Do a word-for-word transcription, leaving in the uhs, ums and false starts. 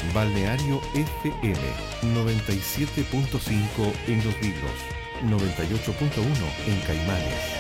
Balneario F M noventa y siete punto cinco en Los Vilos, noventa y ocho punto uno en Caimanes.